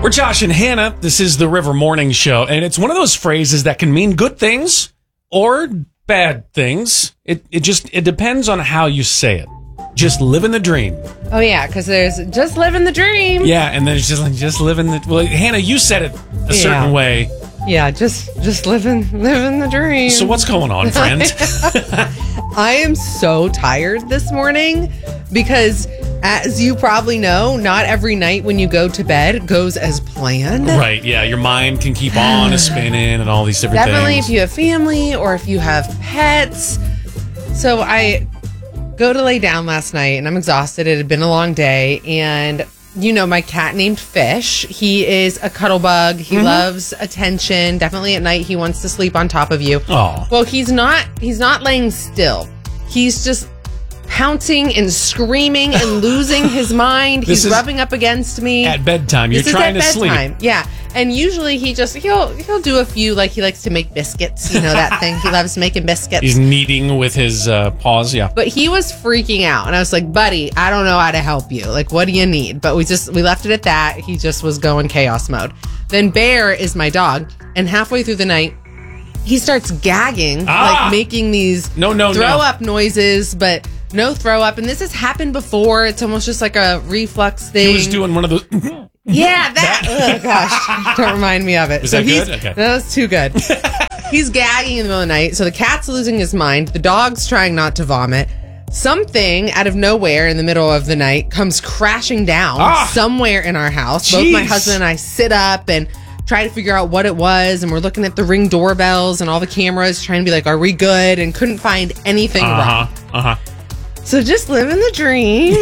We're Josh and Hannah. This is the River Morning Show, and it's one of those phrases that can mean good things or bad things. It depends on how you say it. Just living the dream. Oh yeah, because there's just living the dream. Yeah, and then it's just living the. Well, Hannah, you said it a certain way. Yeah, just living the dream. So what's going on, friend? I am so tired this morning because, as you probably know, not every night when you go to bed goes as planned. Right, yeah. Your mind can keep on spinning and all these different Definitely things. if you have family or if you have pets. So I go to lay down last night and I'm exhausted. It had been a long day. And, you know, my cat named Fish, he is a cuddle bug. He loves attention. Definitely at night he wants to sleep on top of you. Oh. Well, he's not laying still. He's just pouncing and screaming and losing his mind. He's rubbing up against me at bedtime. You're trying to sleep. Yeah. And usually he'll do a few, like he likes to make biscuits, you know, that thing. He loves making biscuits. He's kneading with his paws, yeah. But he was freaking out and I was like, buddy, I don't know how to help you. Like, what do you need? But we left it at that. He just was going chaos mode. Then Bear is my dog, and halfway through the night he starts gagging, like making these throw up noises, but no throw up. And this has happened before. It's almost just like a reflux thing. He was doing one of those. Yeah, that. Oh, gosh. Don't remind me of it. Was that good? Okay. That was too good. He's gagging in the middle of the night. So the cat's losing his mind. The dog's trying not to vomit. Something out of nowhere in the middle of the night comes crashing down somewhere in our house. Jeez. Both my husband and I sit up and try to figure out what it was. And we're looking at the Ring doorbells and all the cameras, trying to be like, are we good? And couldn't find anything wrong. So just living the dream.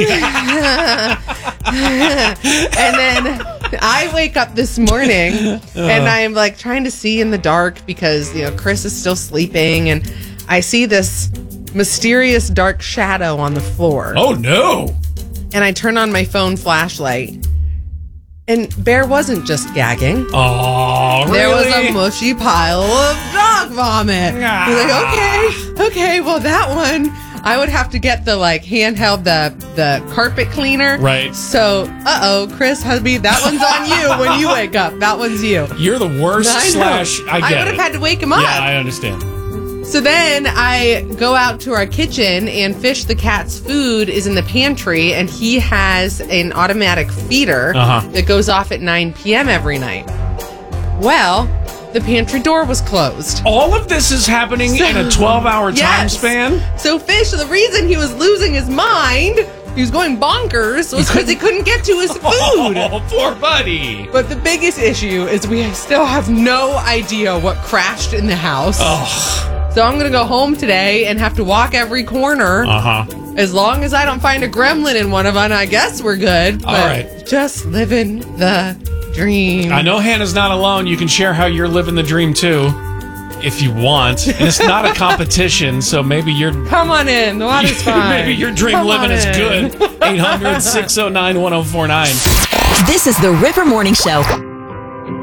And then I wake up this morning and I'm like trying to see in the dark because, you know, Chris is still sleeping, and I see this mysterious dark shadow on the floor. Oh no. And I turn on my phone flashlight and Bear wasn't just gagging. Oh, really? There was a mushy pile of dog vomit. Like, okay, well that one I would have to get the handheld the carpet cleaner. Right. So, Chris, hubby, that one's on you when you wake up. That one's you. You're the worst. I would have had to wake him up. Yeah, I understand. So then I go out to our kitchen, and Fish, the cat's food, is in the pantry, and he has an automatic feeder that goes off at 9 p.m. every night. Well, the pantry door was closed. All of this is happening in a 12-hour time span? So Fish, the reason he was losing his mind, he was going bonkers, was because he couldn't get to his food. Oh, poor buddy. But the biggest issue is we still have no idea what crashed in the house. So I'm going to go home today and have to walk every corner. As long as I don't find a gremlin in one of them, I guess we're good. All right. Just living the dream. I know Hannah's not alone. You can share how you're living the dream too, if you want. And it's not a competition, so maybe you're... Come on in. The water's fine. Maybe your dream living is good. 800-609-1049. This is the River Morning Show.